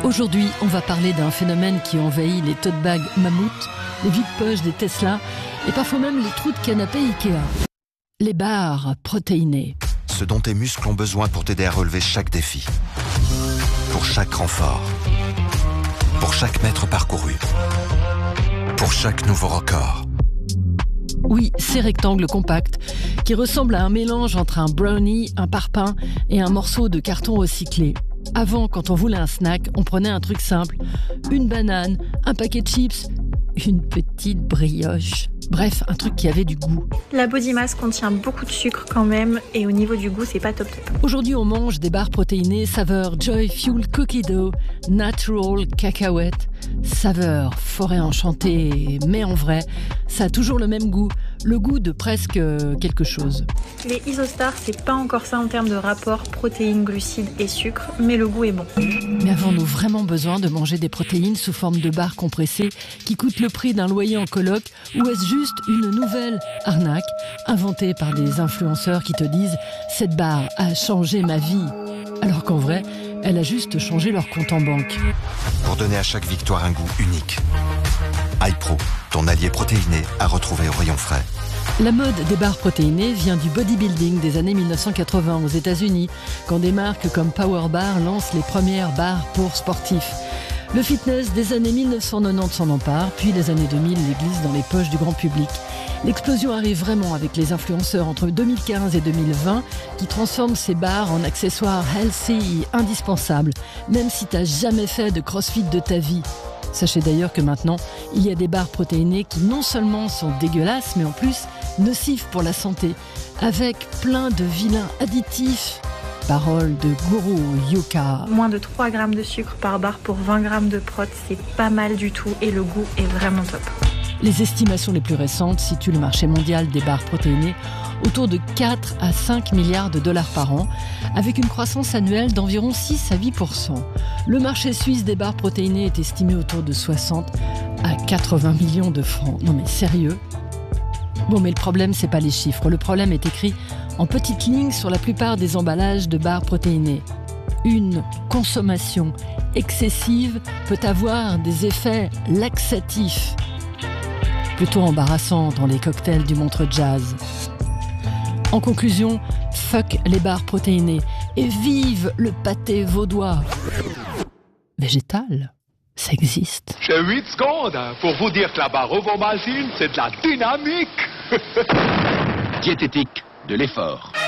Aujourd'hui, on va parler d'un phénomène qui envahit les tote bags mammouths, les vides-poches des Tesla et parfois même les trous de canapé Ikea. Les barres protéinées. Ce dont tes muscles ont besoin pour t'aider à relever chaque défi. Pour chaque renfort. Pour chaque mètre parcouru. Pour chaque nouveau record. Oui, ces rectangles compacts qui ressemblent à un mélange entre un brownie, un parpaing et un morceau de carton recyclé. Avant, quand on voulait un snack, on prenait un truc simple, une banane, un paquet de chips, une petite brioche. Bref, un truc qui avait du goût. La Body Mass contient beaucoup de sucre quand même et au niveau du goût, c'est pas top top. Aujourd'hui, on mange des barres protéinées saveur Joy Fuel Cookie Dough, Natural Cacahuète, saveur forêt enchantée, mais en vrai, ça a toujours le même goût, le goût de presque quelque chose. Les Isostar, c'est pas encore ça en termes de rapport protéines, glucides et sucre, mais le goût est bon. Mais avons-nous vraiment besoin de manger des protéines sous forme de barres compressées qui coûtent le prix d'un loyer en coloc, ou est-ce juste une nouvelle arnaque inventée par des influenceurs qui te disent « cette barre a changé ma vie », alors qu'en vrai, elle a juste changé leur compte en banque. Pour donner à chaque victoire un goût unique. iPro, ton allié protéiné à retrouver au rayon frais. La mode des barres protéinées vient du bodybuilding des années 1980 aux États-Unis, quand des marques comme Power Bar lancent les premières barres pour sportifs. Le fitness des années 1990 s'en empare, puis les années 2000 les glisse dans les poches du grand public. L'explosion arrive vraiment avec les influenceurs entre 2015 et 2020 qui transforment ces barres en accessoires healthy indispensables, même si t'as jamais fait de crossfit de ta vie. Sachez d'ailleurs que maintenant, il y a des barres protéinées qui non seulement sont dégueulasses, mais en plus nocives pour la santé, avec plein de vilains additifs. Parole de Gourou Yuka. Moins de 3 grammes de sucre par barre pour 20 grammes de prot, c'est pas mal du tout et le goût est vraiment top. Les estimations les plus récentes situent le marché mondial des barres protéinées autour de 4 à 5 milliards de dollars par an, avec une croissance annuelle d'environ 6 à 8%. Le marché suisse des barres protéinées est estimé autour de 60 à 80 millions de francs. Non mais sérieux ? Bon, mais le problème, c'est pas les chiffres. Le problème est écrit en petites lignes sur la plupart des emballages de barres protéinées. Une consommation excessive peut avoir des effets laxatifs, plutôt embarrassants dans les cocktails du Montreux Jazz. En conclusion, fuck les barres protéinées et vive le pâté vaudois. Végétal, ça existe. J'ai 8 secondes pour vous dire que la barre ovomaltine, c'est de la dynamique. Diététique de l'effort.